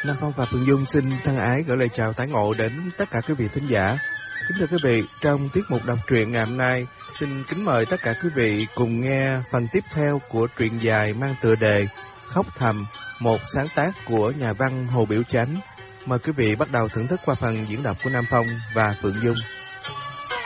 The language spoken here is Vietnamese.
Nam Phong và Phương Dung xin thân ái gửi lời chào tái ngộ đến tất cả quý vị thính giả. Kính thưa quý vị, trong tiết mục đọc truyện ngày hôm nay, xin kính mời tất cả quý vị cùng nghe phần tiếp theo của truyện dài mang tựa đề Khóc Thầm, một sáng tác của nhà văn Hồ Biểu Chánh. Mời quý vị bắt đầu thưởng thức qua phần diễn đọc của Nam Phong và Phượng Dung.